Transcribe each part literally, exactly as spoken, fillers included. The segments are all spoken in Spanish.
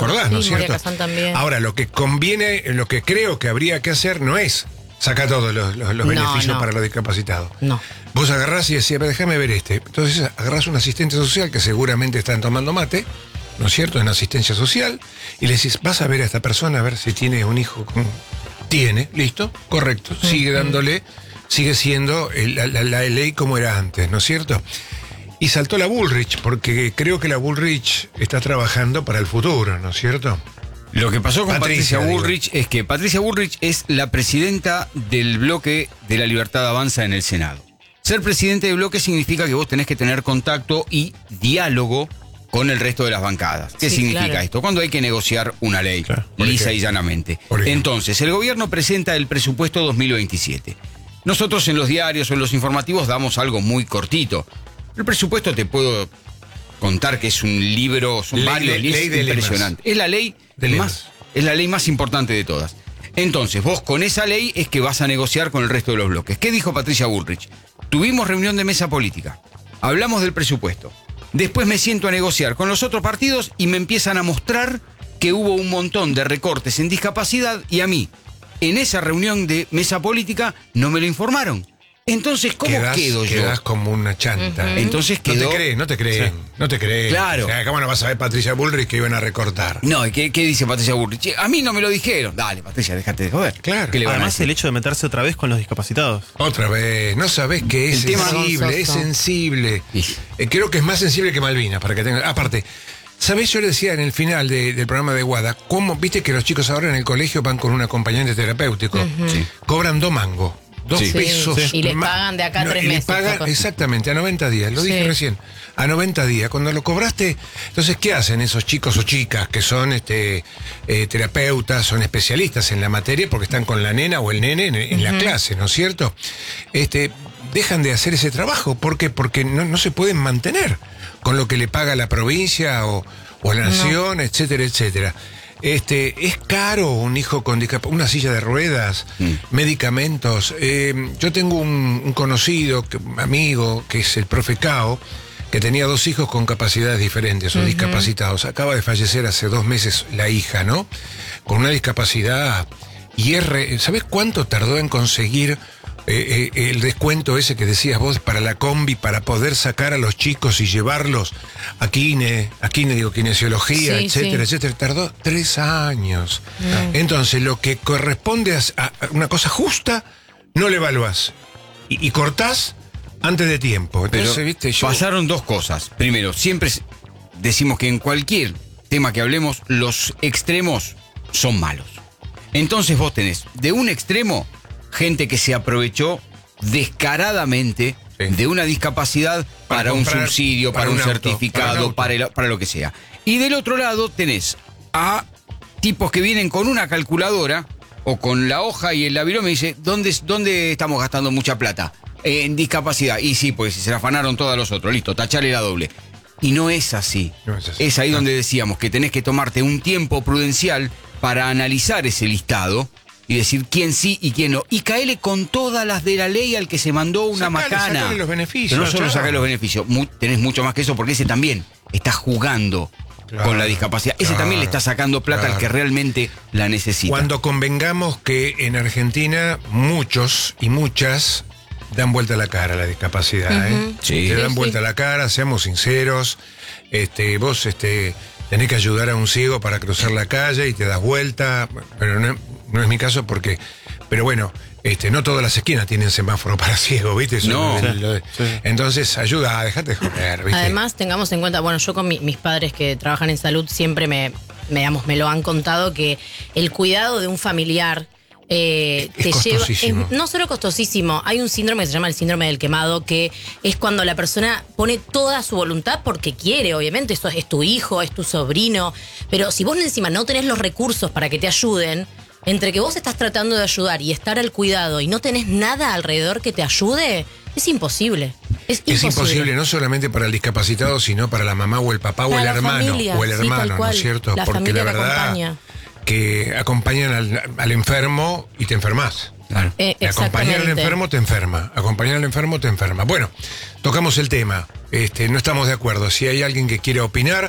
acordás, sí, ¿no es cierto? Moria Kazan también. Ahora, lo que conviene, lo que creo que habría que hacer no es sacar todos los, los, los beneficios no, no. para los discapacitados. No. Vos agarrás y decís, déjame ver este. Entonces agarrás un asistente social que seguramente están tomando mate, ¿no es cierto?, en asistencia social, y le decís, vas a ver a esta persona a ver si tiene un hijo con... Tiene, listo, correcto, sigue dándole, sigue siendo el, la, la, la ley como era antes, ¿no es cierto? Y saltó la Bullrich, porque creo que la Bullrich está trabajando para el futuro, ¿no es cierto? Lo que pasó con Patricia, Patricia Bullrich es que Patricia Bullrich es la presidenta del bloque de la Libertad Avanza en el Senado. Ser presidente del bloque significa que vos tenés que tener contacto y diálogo con el resto de las bancadas. ¿Qué Sí, significa claro. esto? Cuando hay que negociar una ley, Claro, por lisa ejemplo. y llanamente. Por ejemplo. Entonces, el gobierno presenta el presupuesto dos mil veintisiete. Nosotros en los diarios o en los informativos damos algo muy cortito. El presupuesto te puedo contar que es un libro, son Ley varios, de- y es ley de lemas. impresionante. Es la ley De más, lemas. es la ley más importante de todas. Entonces, vos con esa ley es que vas a negociar con el resto de los bloques. ¿Qué dijo Patricia Bullrich? Tuvimos reunión de mesa política, hablamos del presupuesto. Después me siento a negociar con los otros partidos y me empiezan a mostrar que hubo un montón de recortes en discapacidad y a mí, en esa reunión de mesa política, no me lo informaron. Entonces, ¿cómo Quedás, quedo yo? quedás como una chanta. Ujú. Entonces No quedó... te creen, no te creen, Sí. no te creen. Claro. O sea, ¿cómo no vas a ver Patricia Bullrich que iban a recortar? No, ¿y qué, qué dice Patricia Bullrich? Che, a mí no me lo dijeron. Dale, Patricia, déjate de joder. Claro. ¿Qué le van a Además, decir? el hecho de meterse otra vez con los discapacitados. Otra vez, no sabés que es El tema sensible, es vergonzoso. sensible. Sí. Eh, creo que es más sensible que Malvinas, para que tengan. Aparte, ¿sabés? Yo le decía en el final de- del programa de Guada, cómo, viste que los chicos ahora en el colegio van con un acompañante terapéutico. Sí. Cobran dos mangos. Dos Sí. pesos. Sí. Y les ma- pagan de acá a tres y les meses, pagan capaz. exactamente a noventa días, lo Sí. dije recién. A noventa días. Cuando lo cobraste, entonces, ¿qué hacen esos chicos o chicas que son este eh, terapeutas, son especialistas en la materia porque están con la nena o el nene en, en la clase, ¿no es cierto? Este, dejan de hacer ese trabajo. ¿Por qué? Porque no, no se pueden mantener con lo que le paga la provincia o, o la nación, etcétera, etcétera. Este, es caro un hijo con discapacidad, una silla de ruedas, Mm. medicamentos. Eh, yo tengo un, un conocido, que- amigo, que es el profe Cao, que tenía dos hijos con capacidades diferentes o discapacitados. Acaba de fallecer hace dos meses la hija, ¿no? Con una discapacidad. Y es re- ¿sabés cuánto tardó en conseguir eh, eh, el descuento ese que decías vos para la combi, para poder sacar a los chicos y llevarlos a kine, a kine digo, kinesiología, Sí, etcétera, sí. etcétera? Tardó tres años. Entonces, lo que corresponde a, a una cosa justa, no le evaluás. Y, y cortás antes de tiempo. Pero Entonces, viste, yo... pasaron dos cosas. Primero, siempre s- decimos que en cualquier tema que hablemos, los extremos son malos. Entonces vos tenés de un extremo gente que se aprovechó descaradamente Sí. de una discapacidad para, Para un comprar- subsidio, para, para un, un auto, certificado, para un auto. para, el- para lo que sea. Y del otro lado tenés a tipos que vienen con una calculadora o con la hoja y el labirón me dice, ¿dónde, ¿dónde estamos gastando mucha plata? Eh, en discapacidad. Y sí, pues se la afanaron todos los otros. Listo, tachale la doble. Y no es así. No es así. Es ahí No. donde decíamos que tenés que tomarte un tiempo prudencial para analizar ese listado y decir quién sí y quién no. Y caele con todas las de la ley al que se mandó una Sacale, macana. sacale los beneficios, Pero no solo chao. sacar los beneficios, mu- tenés mucho más que eso porque ese también está jugando Claro, con la discapacidad. Ese claro, también le está sacando plata claro. al que realmente la necesita. Cuando convengamos que en Argentina muchos y muchas dan vuelta la cara a la discapacidad, ¿eh? Ujú. Sí. Te Sí, dan sí. vuelta la cara, seamos sinceros. Este, vos este, tenés que ayudar a un ciego para cruzar la calle y te das vuelta, pero no, no es mi caso porque, pero bueno, este, no todas las esquinas tienen semáforo para ciegos, ¿viste? Eso No. es lo de- Sí, sí. Entonces, ayuda, dejate de joder, ¿viste? Además, tengamos en cuenta, bueno, yo con mi- mis padres que trabajan en salud siempre me, me, digamos, me lo han contado que el cuidado de un familiar eh, Es- te es lleva. costosísimo. Es no solo costosísimo, hay un síndrome que se llama el síndrome del quemado, que es cuando la persona pone toda su voluntad porque quiere, obviamente, eso es tu hijo, es tu sobrino, pero si vos encima no tenés los recursos para que te ayuden, entre que vos estás tratando de ayudar y estar al cuidado y no tenés nada alrededor que te ayude, es imposible. Es imposible. Es imposible, no solamente para el discapacitado, sino para la mamá o el papá o Para el la hermano. familia, o el sí, tal hermano, ¿no cual. es cierto? La Porque familia la que verdad acompaña. que acompañan al, al enfermo y te enfermas. Claro. Eh, Acompañar al exactamente. enfermo te enferma. Acompañar al enfermo te enferma. Bueno, tocamos el tema. Este, no estamos de acuerdo. Si hay alguien que quiere opinar,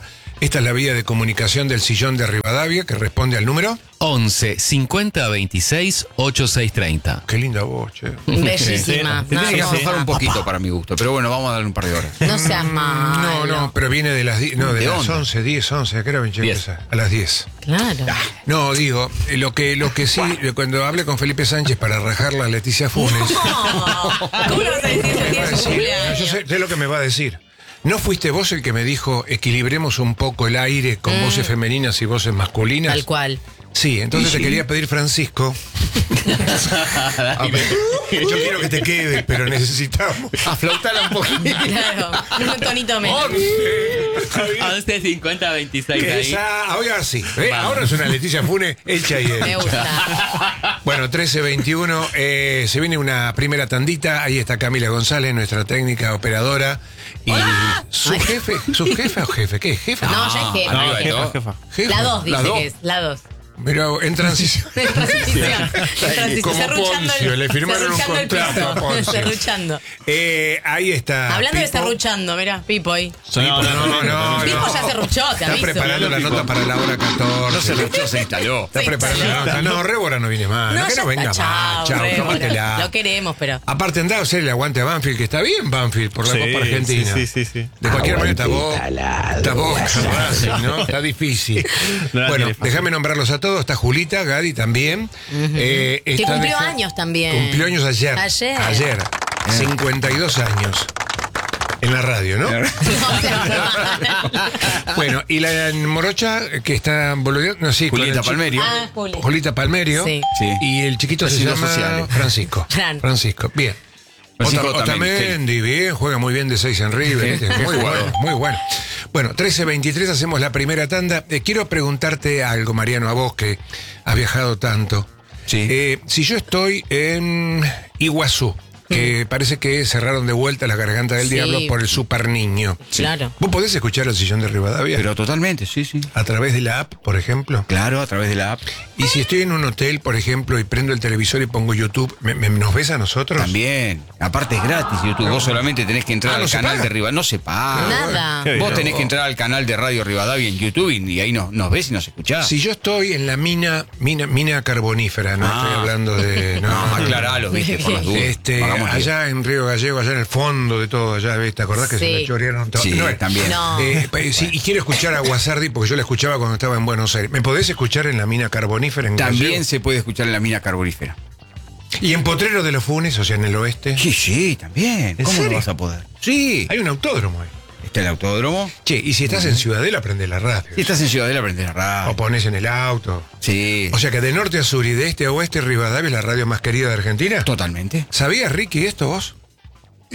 Esta es la vía de comunicación del sillón de Rivadavia, que responde al número. once cincuenta veintiséis ochenta y seis treinta. Qué linda voz, che. Bellísima. Tendría que No, aflojar no, un poquito para mi gusto, pero bueno, vamos a darle un par de horas. no seas malo. No, no, pero viene de las die- no, de, ¿De las onda? once, diez, once, ¿a qué hora ven, che, diez. empieza? A las diez. Claro. No, digo, eh, lo que, lo que sí, eh, cuando hablé con Felipe Sánchez para rajarla a Leticia Funes, No. ¿Cómo le vas a decir me eso? va a Tiene su decir, no, cumpleaños. yo sé, sé lo que me va a decir. ¿No fuiste vos el que me dijo equilibremos un poco el aire con voces femeninas y voces masculinas? Tal cual. Sí, entonces Y te sí. quería pedir, Francisco. A ver, yo quiero que te quede, pero necesitamos. Aflautala un poquito. Claro. Un tonito menos. once cincuenta veintiséis ahí. Esa, oiga, sí. ¿eh? Ahora es una Leticia Funes hecha y Me hecha. gusta. Bueno, trece veintiuno, eh, se viene una primera tandita. Ahí está Camila González, nuestra técnica operadora. Y su jefe, ¿su jefe o jefe? ¿Qué? ¿Jefa? No, ya es jefa. arriba de jefa, todo. jefa. ¿Jefa? La dos dice La dos. que es. La dos. Mira, en transición. En transición. En transición. Como Serruchando Poncio, el- le firmaron un serruchando el contrato a piso. Poncio. Serruchando. Eh, ahí está. Hablando de Pipo. serruchando, mira, Pipo ahí. No, no, no. Pipo no. ya serruchó, te Está aviso. preparando la nota para la hora catorce. No se luchó, se instaló. Está Se preparando la instaló. nota. No, Rébora no viene más. No, que ya no venga está, más. Chao, Rébora. tómatela. Lo queremos, pero. Aparte andá a hacer el aguante a Banfield, que está bien Banfield por la Sí, Copa Argentina. sí, sí, sí, sí. De cualquier manera está Boca, está Boca, Racing, ¿no? Está difícil. No la Bueno, tiene fácil. déjame nombrarlos a todos. Está Julita, Gadi también. Eh, Que está cumplió deja- años también. Cumplió años ayer. Ayer. Ayer. cincuenta y dos años. En la radio, ¿no? No, sea- Bueno, y la morocha que está boludeando. No, sí, con Julieta el chi- Palmerio. Ah, Juli. Julita Palmerio. Sí. Sí. Y el chiquito se Vecinos llama sociales. Francisco. Fran. Francisco, bien. Francisco Ota- Otamendi, Otamendi, bien, juega muy bien de seis en River. Sí, ¿viste? muy Muy bueno. bueno, muy bueno. Bueno, trece veintitrés hacemos la primera tanda. Eh, quiero preguntarte algo, Mariano, a vos que has viajado tanto. Sí. Eh, si yo estoy en Iguazú, que parece que cerraron de vuelta la garganta del Sí. diablo por el super niño. Claro. ¿Vos podés escuchar el sillón de Rivadavia? Pero totalmente, sí, sí. A través de la app, por ejemplo. Claro, a través de la app. Y si estoy en un hotel, por ejemplo, y prendo el televisor y pongo YouTube, ¿me, me- ¿nos ves a nosotros? También. Aparte es gratis YouTube. Vos solamente tenés que entrar Ah, ¿no al se canal paga? de Rivadavia. No se paga. Nada. Qué Vos bien. tenés que entrar al canal de Radio Rivadavia en YouTube y, y ahí nos, nos ves y nos escuchás. Si yo estoy en la mina, mina, mina carbonífera, no Ah. estoy hablando de. No, aclaralo, viste, por las dudas. Este, Hagamos bien. allá en Río Gallego, allá en el fondo de todo, allá, ¿ves? ¿Te acordás que se Sí. me chorearon todo? Sí, No, eh, también. No. eh, pa- sí, y quiero escuchar a Guasardi porque yo la escuchaba cuando estaba en Buenos Aires. ¿Me podés escuchar en la mina carbonífera en También Gallego? se puede escuchar en la mina carbonífera. Y en Potrero de los Funes, o sea, en el oeste. Sí, sí, también. ¿En ¿Cómo serio? no vas a poder? Sí. Hay un autódromo ahí. Está el autódromo. Che, y si estás en Ciudadela, prende la radio. Si estás en Ciudadela, aprendés la O radio. pones en el auto. Sí. O sea que de norte a sur y de este a oeste, Rivadavia es la radio más querida de Argentina. Totalmente. ¿Sabías, Ricky, esto vos?